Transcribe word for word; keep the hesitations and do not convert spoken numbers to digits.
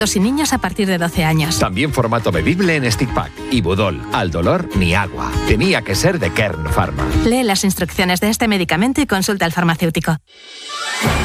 y niños a partir de doce años. También formato bebible en stick pack. Ibudol, al dolor ni agua. Tenía que ser de Kern Pharma. Lee las instrucciones de este medicamento y consulta al farmacéutico.